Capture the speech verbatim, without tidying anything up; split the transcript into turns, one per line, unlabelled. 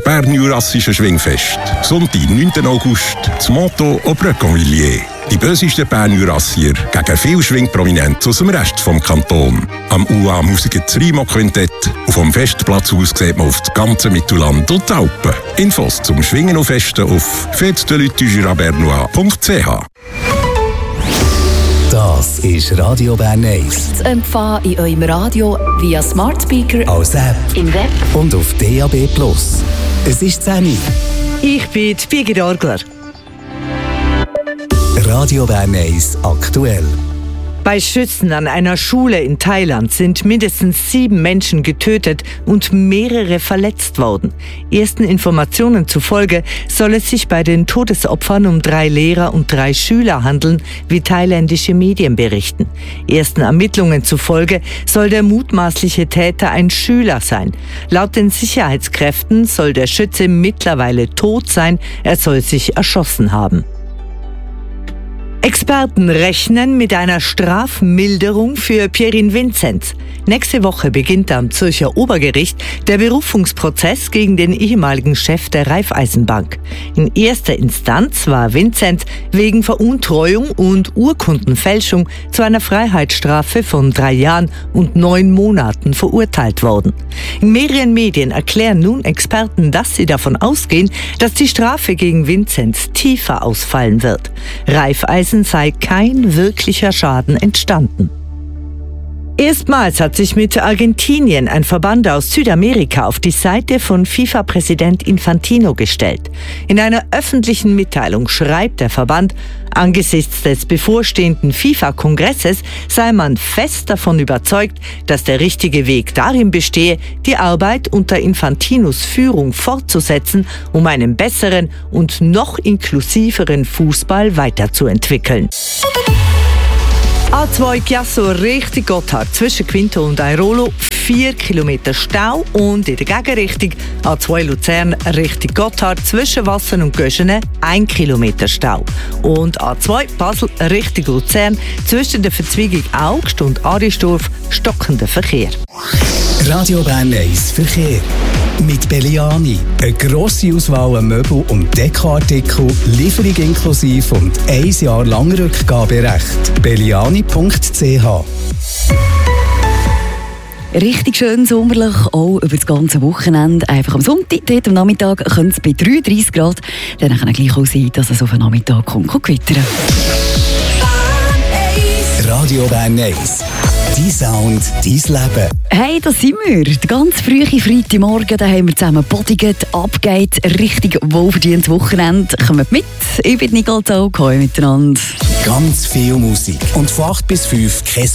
Bernjurassische Schwingfest. Sonntag, neunten August, das Motto au Brecconvilliers. Die bösesten Bernjurassier gegen viel Schwingprominenz aus dem Rest vom Kanton. Am U A Musiker Rimo Quintett und vom Festplatz aus sieht man auf das ganze Mittelland und die Alpen. Infos zum Schwingen und Festen auf fete de lutte du jura bernois punkt c h.
Das ist Radio Bern eins.
Zu empfangen in eurem Radio via Smart Speaker,
als App,
im Web
und auf D A B plus. Es ist zehn Uhr.
Ich bin Birgit Orgler.
Radio Bern eins aktuell.
Bei Schüssen an einer Schule in Thailand sind mindestens sieben Menschen getötet und mehrere verletzt worden. Ersten Informationen zufolge soll es sich bei den Todesopfern um drei Lehrer und drei Schüler handeln, wie thailändische Medien berichten. Ersten Ermittlungen zufolge soll der mutmaßliche Täter ein Schüler sein. Laut den Sicherheitskräften soll der Schütze mittlerweile tot sein, er soll sich erschossen haben. Experten rechnen mit einer Strafmilderung für Pierin Vinzenz. Nächste Woche beginnt am Zürcher Obergericht der Berufungsprozess gegen den ehemaligen Chef der Raiffeisenbank. In erster Instanz war Vinzenz wegen Veruntreuung und Urkundenfälschung zu einer Freiheitsstrafe von drei Jahren und neun Monaten verurteilt worden. In mehreren Medien erklären nun Experten, dass sie davon ausgehen, dass die Strafe gegen Vinzenz tiefer ausfallen wird. Raiffeisen sei kein wirklicher Schaden entstanden. Erstmals hat sich mit Argentinien ein Verband aus Südamerika auf die Seite von FIFA-Präsident Infantino gestellt. In einer öffentlichen Mitteilung schreibt der Verband, angesichts des bevorstehenden FIFA-Kongresses sei man fest davon überzeugt, dass der richtige Weg darin bestehe, die Arbeit unter Infantinos Führung fortzusetzen, um einen besseren und noch inklusiveren Fußball weiterzuentwickeln. A zwei Chiasso Richtung Gotthard zwischen Quinto und Airolo vier Kilometer Stau und in der Gegenrichtung A zwei Luzern Richtung Gotthard zwischen Wassen und Göschene ein Kilometer Stau. Und A zwei Basel Richtung Luzern zwischen der Verzweigung Augst und Aristorf stockender Verkehr.
Radio Bern eins Verkehr. Mit Belliani. Eine grosse Auswahl an Möbel- und Dekoartikel, Lieferung inklusive und ein Jahr lang Rückgaberecht. belliani punkt c h.
Richtig schön sommerlich, auch über das ganze Wochenende. Einfach am Sonntag, dort am Nachmittag, könnte es bei dreiunddreissig Grad dann kann es gleich auch sein, dass es auf den Nachmittag kommt, kommt gewittern.
Radio Bern eins. Dein Sound, dein Leben.
Hey, da sind wir. Der ganz frühe Freitagmorgen, da haben wir zusammen Bodyguard, abgeht, richtig wohlverdientes Wochenende. Kommt mit, ich bin Nicole Zau, miteinander.
Ganz viel Musik. Und von acht bis fünf kein